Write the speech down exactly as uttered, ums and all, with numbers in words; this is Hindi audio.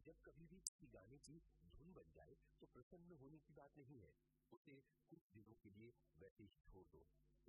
जब कभी भी किसी गाने की धुन बन जाए तो प्रसन्न होने की बात नहीं है, उसे कुछ दिनों के लिए वैसे ही छोड़ दो।